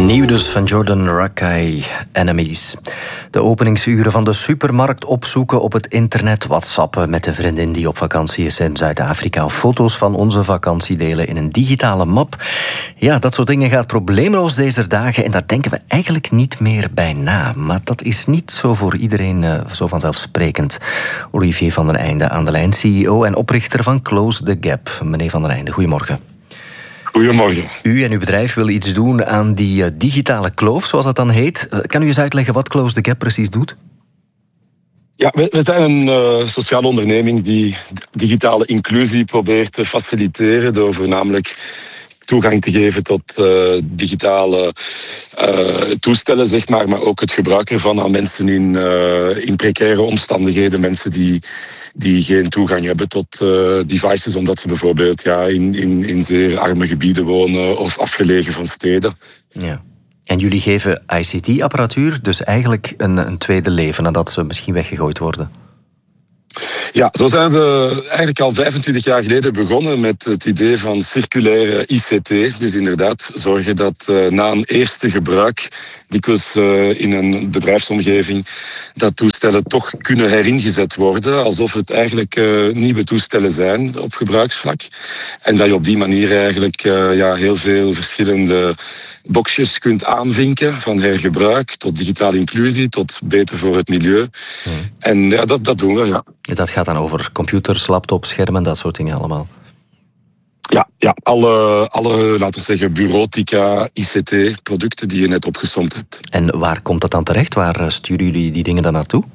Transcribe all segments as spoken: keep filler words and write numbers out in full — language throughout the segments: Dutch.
Nieuw dus van Jordan Rakei, Enemies. De openingsuren van de supermarkt opzoeken op het internet, whatsappen met de vriendin die op vakantie is in Zuid-Afrika, of foto's van onze vakantie delen in een digitale map. Ja, dat soort dingen gaat probleemloos deze dagen en daar denken we eigenlijk niet meer bij na. Maar dat is niet zo voor iedereen uh, zo vanzelfsprekend. Olivier van den Einde aan de lijn, C E O en oprichter van Close the Gap. Meneer van den Einde, goedemorgen. Goedemorgen. U en uw bedrijf willen iets doen aan die uh, digitale kloof, zoals dat dan heet. Uh, kan u eens uitleggen wat Close the Gap precies doet? Ja, we, we zijn een uh, sociale onderneming die digitale inclusie probeert te faciliteren door voornamelijk toegang te geven tot uh, digitale uh, toestellen, zeg maar, maar ook het gebruik ervan aan mensen in, uh, in precaire omstandigheden, mensen die, die geen toegang hebben tot uh, devices, omdat ze bijvoorbeeld ja, in, in, in zeer arme gebieden wonen of afgelegen van steden. Ja. En jullie geven I C T-apparatuur dus eigenlijk een, een tweede leven nadat ze misschien weggegooid worden? Ja, zo zijn we eigenlijk al vijfentwintig jaar geleden begonnen met het idee van circulaire I C T. Dus inderdaad zorgen dat uh, na een eerste gebruik, dikwijls uh, in een bedrijfsomgeving, dat toestellen toch kunnen heringezet worden, alsof het eigenlijk uh, nieuwe toestellen zijn op gebruiksvlak. En dat je op die manier eigenlijk uh, ja, heel veel verschillende boxjes kunt aanvinken, van hergebruik tot digitale inclusie, tot beter voor het milieu. Hmm. En ja, dat, dat doen we, ja. Dat gaat dan over computers, laptops, schermen, dat soort dingen allemaal? Ja, ja alle, alle, laten we zeggen, bureautica, I C T-producten die je net opgesomd hebt. En waar komt dat dan terecht? Waar sturen jullie die dingen dan naartoe?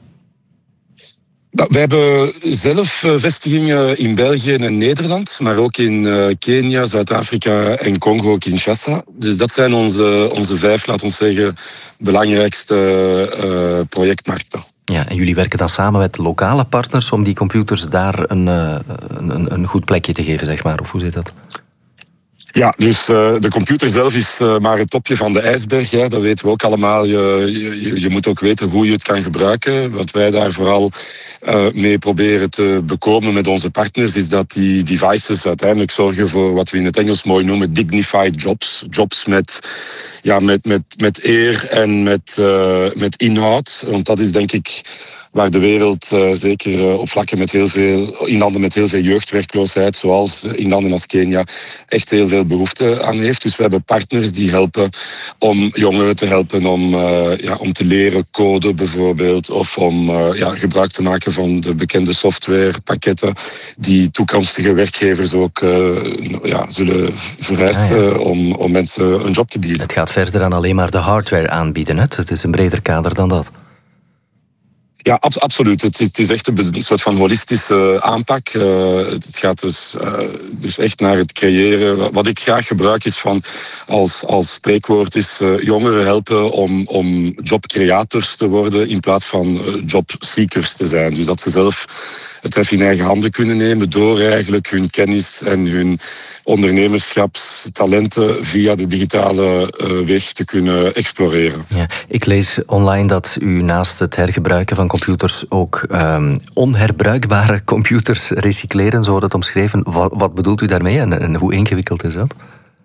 We hebben zelf vestigingen in België en Nederland, maar ook in Kenia, Zuid-Afrika en Congo, Kinshasa. Dus dat zijn onze, onze vijf, laten we zeggen, belangrijkste uh, projectmarkten. Ja, en jullie werken dan samen met lokale partners om die computers daar een, een, een goed plekje te geven, zeg maar, of hoe zit dat? Ja, dus uh, de computer zelf is uh, maar het topje van de ijsberg. Ja, dat weten we ook allemaal. Je, je, je moet ook weten hoe je het kan gebruiken. Wat wij daar vooral uh, mee proberen te bekomen met onze partners is dat die devices uiteindelijk zorgen voor wat we in het Engels mooi noemen dignified jobs. Jobs met, ja, met, met, met eer en met, uh, met inhoud. Want dat is denk ik waar de wereld uh, zeker uh, op vlakken met heel veel, in landen met heel veel jeugdwerkloosheid, zoals in landen als Kenia, echt heel veel behoefte aan heeft. Dus we hebben partners die helpen om jongeren te helpen om, uh, ja, om te leren coden bijvoorbeeld, of om uh, ja, gebruik te maken van de bekende softwarepakketten die toekomstige werkgevers ook uh, ja, zullen vereisen ah, ja. om, om mensen een job te bieden. Het gaat verder dan alleen maar de hardware aanbieden. Hè? Het is een breder kader dan dat. Ja, ab- absoluut. Het is, het is echt een, een soort van holistische aanpak. Uh, het gaat dus, uh, dus echt naar het creëren. Wat ik graag gebruik is van als, als spreekwoord is uh, jongeren helpen om, om jobcreators te worden in plaats van uh, jobseekers te zijn. Dus dat ze zelf het hef in eigen handen kunnen nemen door eigenlijk hun kennis en hun ondernemerschapstalenten via de digitale uh, weg te kunnen exploreren. Ja, ik lees online dat u naast het hergebruiken van computers ook um, onherbruikbare computers recycleren, zo wordt het omschreven. Wat, wat bedoelt u daarmee en, en hoe ingewikkeld is dat?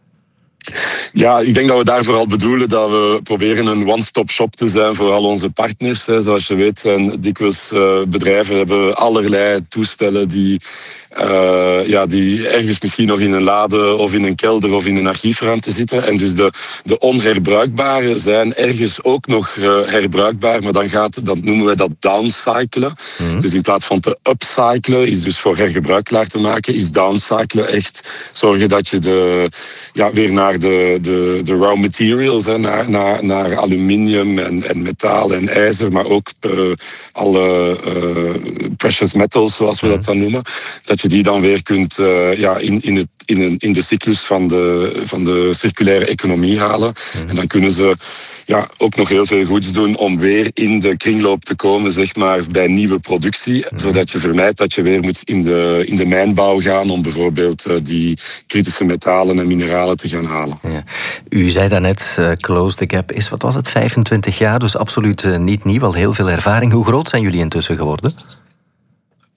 Ja, ik denk dat we daar vooral bedoelen dat we proberen een one-stop shop te zijn voor al onze partners. Zoals je weet zijn dikwijls uh, bedrijven hebben allerlei toestellen die, uh, ja, die ergens misschien nog in een lade of in een kelder of in een archiefruimte zitten. En dus de, de onherbruikbare zijn ergens ook nog uh, herbruikbaar, maar dan, gaat, dan noemen wij dat downcyclen. Mm-hmm. Dus in plaats van te upcyclen, is dus voor hergebruik klaar te maken, is downcyclen echt zorgen dat je de, ja, weer naar de De, de raw materials, hè, naar, naar, naar aluminium en, en metaal en ijzer, maar ook uh, alle uh, precious metals, zoals we dat dan noemen, dat je die dan weer kunt uh, ja, in, in, het, in, een, in de cyclus van de, van de circulaire economie halen. Mm. En dan kunnen ze ja, ook nog heel veel goeds doen om weer in de kringloop te komen, zeg maar, bij nieuwe productie, mm. zodat je vermijdt dat je weer moet in de, in de mijnbouw gaan om bijvoorbeeld uh, die kritische metalen en mineralen te gaan halen. Ja. U zei daarnet, uh, Close the Gap is, wat was het, vijfentwintig jaar, dus absoluut uh, niet nieuw, al heel veel ervaring. Hoe groot zijn jullie intussen geworden?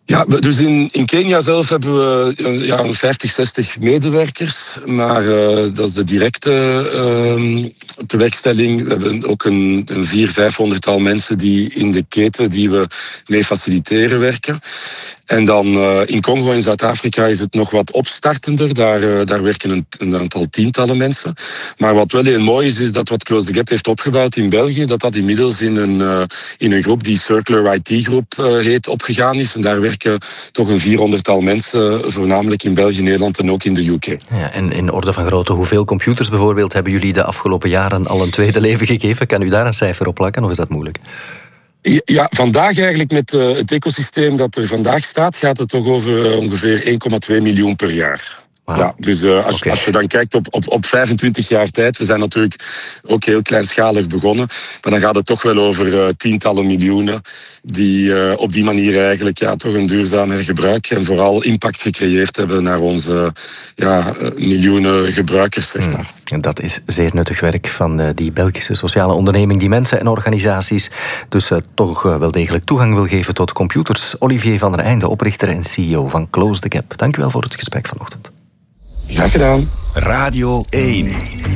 Ja, dus in, in Kenia zelf hebben we ja, vijftig, zestig medewerkers. Maar uh, dat is de directe uh, tewerkstelling. We hebben ook een, een vier, vijfhonderdtal mensen die in de keten die we mee faciliteren werken. En dan uh, in Congo en Zuid-Afrika is het nog wat opstartender. Daar, uh, daar werken een, een aantal tientallen mensen. Maar wat wel heel mooi is, is dat wat Close the Gap heeft opgebouwd in België, dat dat inmiddels in een, uh, in een groep die Circular I T-groep uh, heet opgegaan is. En daar werken toch een vierhonderdtal mensen, voornamelijk in België, Nederland en ook in de U K. Ja, en in orde van grootte, hoeveel computers bijvoorbeeld hebben jullie de afgelopen jaren al een tweede leven gegeven? Kan u daar een cijfer op plakken of is dat moeilijk? Ja, vandaag eigenlijk met uh, het ecosysteem dat er vandaag staat, gaat het toch over uh, ongeveer één komma twee miljoen per jaar. Wow. Ja, dus uh, als, okay. als je dan kijkt op, op, op vijfentwintig jaar tijd, we zijn natuurlijk ook heel kleinschalig begonnen, maar dan gaat het toch wel over uh, tientallen miljoenen die uh, op die manier eigenlijk ja, toch een duurzaam hergebruik en vooral impact gecreëerd hebben naar onze ja, miljoenen gebruikers, zeg maar. Hmm. En dat is zeer nuttig werk van uh, die Belgische sociale onderneming die mensen en organisaties dus uh, toch uh, wel degelijk toegang wil geven tot computers. Olivier van der Einde, oprichter en C E O van Close the Gap. Dank u wel voor het gesprek vanochtend. Graag gedaan. Radio één.